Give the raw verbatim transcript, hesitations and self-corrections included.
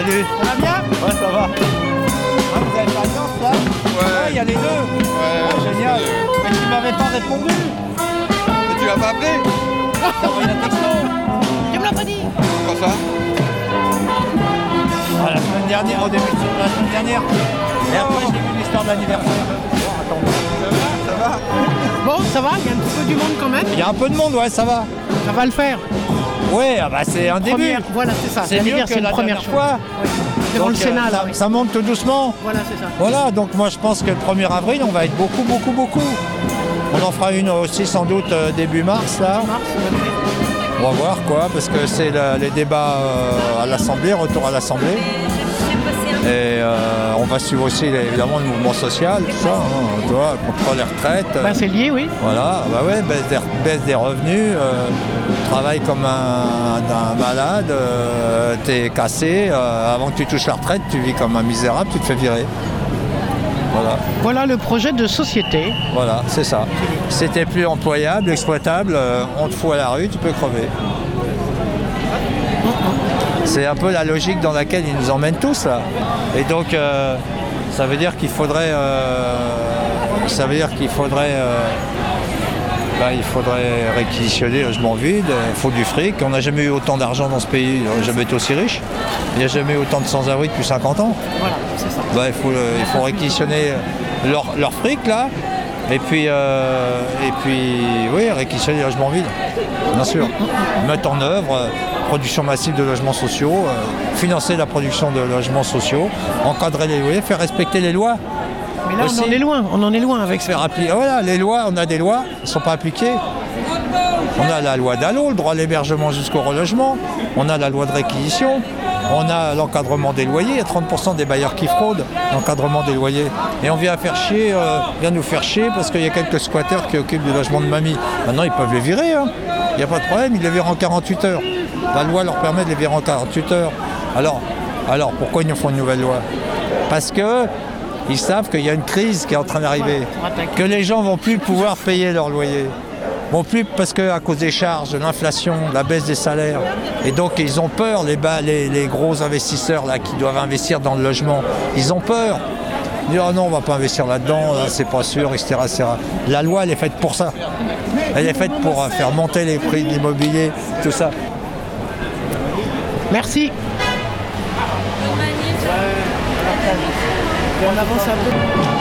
Salut. Ça va bien? Ouais, ça va. Ah, vous avez pas de chance là? Ouais. Il y a les deux. Ouais. Ah, génial. Mais tu m'avais pas répondu. Mais tu l'as pas appelé? T'as envoyé un texto. Tu me l'as pas dit. Comment ça? Ah, la semaine dernière, au début de la semaine dernière. Et après, j'ai vu l'histoire de l'anniversaire. Bon, attends. Ça va? Bon, ça va, il y a un petit peu du monde quand même. Il y a un peu de monde, ouais, ça va. Ça va le faire. Ouais, ah bah c'est un début. Première, voilà, c'est ça. C'est J'allais mieux dire, que c'est la une première dernière chose. fois. Oui. Devant Donc, le Sénat, euh, là. ça, oui. ça monte tout doucement. Voilà, c'est ça. Voilà, donc moi je pense que le premier avril, on va être beaucoup, beaucoup, beaucoup. On en fera une aussi sans doute euh, début mars, là. Mars, ouais. On va voir quoi, parce que c'est le- les débats euh, à l'Assemblée, retour à l'Assemblée. Et euh, on va suivre aussi évidemment le mouvement social, tout ça, hein, tu vois, contre les retraites. Ben, c'est lié, oui. Voilà, bah ouais, baisse des, baisse des revenus, euh, travaille comme un, un malade, euh, t'es cassé, euh, avant que tu touches la retraite, tu vis comme un misérable, tu te fais virer. Voilà, Voilà le projet de société. voilà, c'est ça. Si t'es plus employable, exploitable, euh, on te fout à la rue, tu peux crever. C'est un peu la logique dans laquelle ils nous emmènent tous là. Et donc euh, ça veut dire qu'il faudrait euh, ça veut dire qu'il faudrait euh, bah, il faudrait réquisitionner les logements vides, il faut du fric. On n'a jamais eu autant d'argent dans ce pays, on n'a jamais été aussi riche. Il n'y a jamais eu autant de sans-abri depuis cinquante ans. Voilà, c'est ça. Bah, il, faut, le- il faut réquisitionner leur, leur fric là. Et puis, euh, et puis oui, réquisitionner les logements vides, bien sûr. Mettre en œuvre euh, production massive de logements sociaux, euh, financer la production de logements sociaux, encadrer les loyers, faire respecter les lois. Mais là, Aussi. on en est loin. On en est loin avec ça. Faire appliquer. Voilà, les lois, on a des lois, elles ne sont pas appliquées. On a la loi Dallot, le droit à l'hébergement jusqu'au relogement. On a la loi de réquisition. On a l'encadrement des loyers. Il y a trente pour cent des bailleurs qui fraudent l'encadrement des loyers. Et on vient faire chier, euh, vient nous faire chier parce qu'il y a quelques squatteurs qui occupent des logements de mamie. Maintenant, ils peuvent les virer. hein. Il n'y a pas de problème, ils les virent en quarante-huit heures. La loi leur permet de les virer en quarante-huit heures. Alors, alors pourquoi ils nous font une nouvelle loi? Parce que ils savent qu'il y a une crise qui est en train d'arriver. Que les gens vont plus pouvoir payer leur loyer. Vont plus parce qu'à cause des charges, de l'inflation, de la baisse des salaires. Et donc ils ont peur, les, bas, les, les gros investisseurs là, qui doivent investir dans le logement. Ils ont peur. Ils disent oh non, on va pas investir là-dedans, là, c'est pas sûr, et cetera, et cetera. La loi, elle est faite pour ça. Elle est faite pour euh, faire monter les prix de l'immobilier, tout ça. Merci. Et on avance un peu.